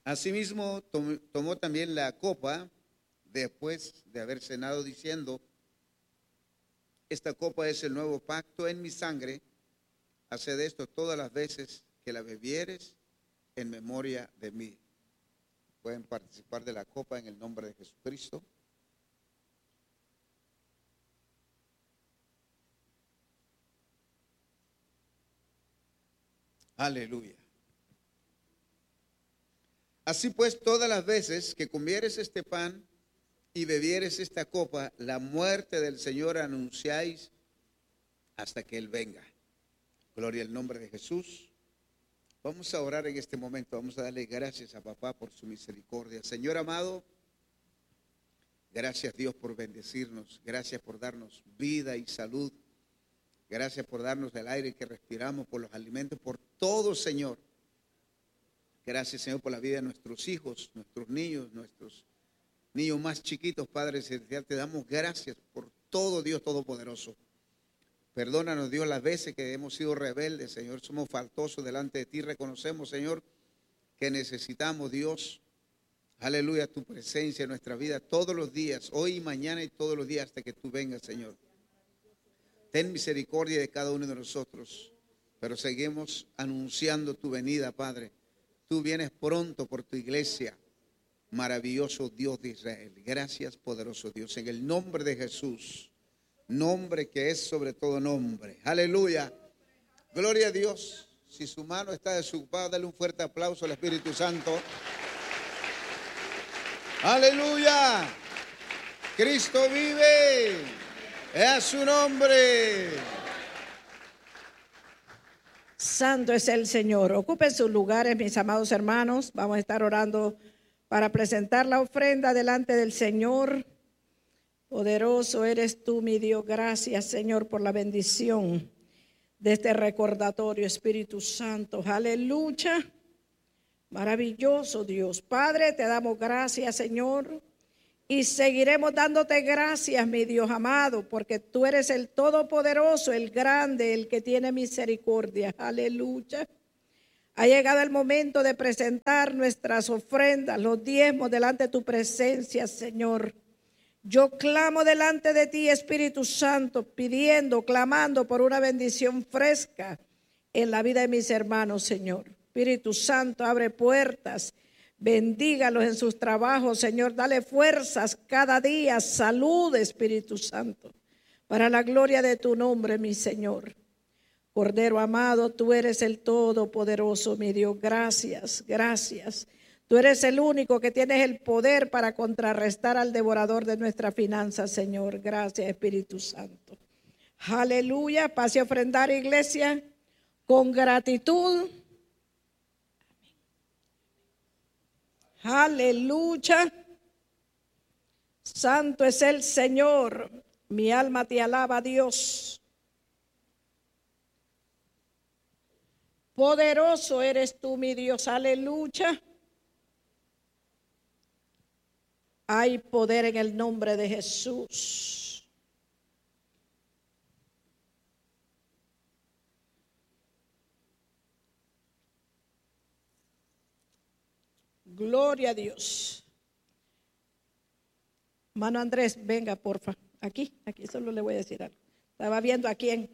Asimismo, tomó también la copa después de haber cenado, diciendo: esta copa es el nuevo pacto en mi sangre. Haced esto todas las veces que la bebieres en memoria de mí. Pueden participar de la copa en el nombre de Jesucristo. Aleluya. Así pues, todas las veces que comieres este pan y bebieres esta copa, la muerte del Señor anunciáis hasta que Él venga. Gloria al nombre de Jesús. Vamos a orar en este momento. Vamos a darle gracias a papá por su misericordia. Señor amado, gracias Dios por bendecirnos. Gracias por darnos vida y salud. Gracias por darnos el aire que respiramos, por los alimentos, por todo, Señor. Gracias, Señor, por la vida de nuestros hijos, nuestros niños más chiquitos, Padre Celestial. Te damos gracias por todo, Dios Todopoderoso. Perdónanos, Dios, las veces que hemos sido rebeldes, Señor. Somos faltosos delante de ti. Reconocemos, Señor, que necesitamos, Dios, aleluya, tu presencia en nuestra vida todos los días, hoy y mañana y todos los días hasta que tú vengas, Señor. Ten misericordia de cada uno de nosotros, pero seguimos anunciando tu venida, Padre. Tú vienes pronto por tu iglesia. Maravilloso Dios de Israel. Gracias, poderoso Dios. En el nombre de Jesús, nombre que es sobre todo nombre. Aleluya. Gloria a Dios. Si su mano está desocupada, dale un fuerte aplauso al Espíritu Santo. Aleluya. Cristo vive. Es su nombre. Santo es el Señor. Ocupen sus lugares, mis amados hermanos. Vamos a estar orando para presentar la ofrenda delante del Señor. Poderoso eres tú, mi Dios. Gracias, Señor, por la bendición de este recordatorio, Espíritu Santo. Aleluya. Maravilloso Dios. Padre, te damos gracias, Señor. Y seguiremos dándote gracias, mi Dios amado, porque tú eres el todopoderoso, el grande, el que tiene misericordia. Aleluya. Ha llegado el momento de presentar nuestras ofrendas, los diezmos delante de tu presencia, Señor. Yo clamo delante de ti, Espíritu Santo, pidiendo, clamando por una bendición fresca en la vida de mis hermanos, Señor. Espíritu Santo, abre puertas. Bendígalos en sus trabajos, Señor. Dale fuerzas cada día. Salud, Espíritu Santo, para la gloria de tu nombre, mi Señor. Cordero amado, tú eres el todopoderoso, mi Dios. Gracias, gracias. Tú eres el único que tienes el poder para contrarrestar al devorador de nuestra finanza, Señor. Gracias, Espíritu Santo. Aleluya. Pase a ofrendar, iglesia, con gratitud. Aleluya. Santo es el Señor. Mi alma te alaba, Dios. Poderoso eres tú, mi Dios. Aleluya. Hay poder en el nombre de Jesús. Gloria a Dios. Hermano Andrés, venga, porfa. Aquí solo le voy a decir algo. Estaba viendo a quién.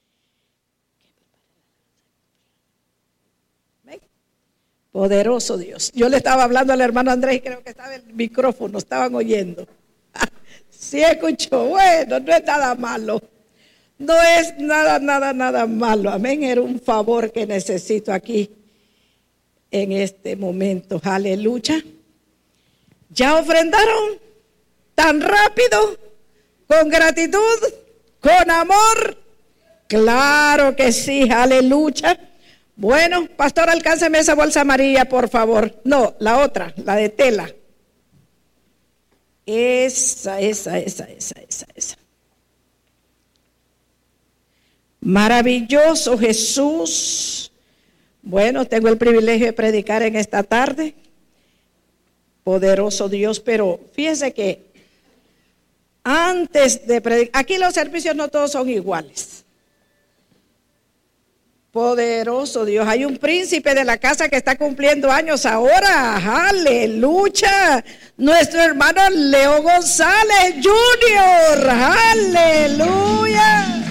Poderoso Dios. Yo le estaba hablando al hermano Andrés y creo que estaba el micrófono, estaban oyendo. Sí escuchó. Bueno, no es nada malo. No es nada malo. Amén. Era un favor que necesito aquí en este momento. Aleluya. ¿Ya ofrendaron tan rápido? ¿Con gratitud? ¿Con amor? Claro que sí. Aleluya. Bueno, pastor, alcánceme esa bolsa amarilla, por favor. No, la otra, la de tela. Esa. Maravilloso Jesús. Bueno, tengo el privilegio de predicar en esta tarde. Poderoso Dios, pero fíjese que antes de predicar, aquí los servicios no todos son iguales. Poderoso Dios. Hay un príncipe de la casa que está cumpliendo años ahora. Aleluya. Nuestro hermano Leo González Jr. Aleluya.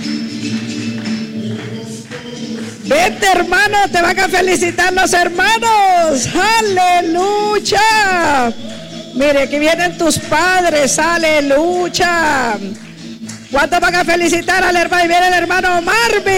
Vete, hermano, te van a felicitar los hermanos. Aleluya. Mire, aquí vienen tus padres. Aleluya. ¿Cuántos van a felicitar al hermano? Y viene el hermano Marvin.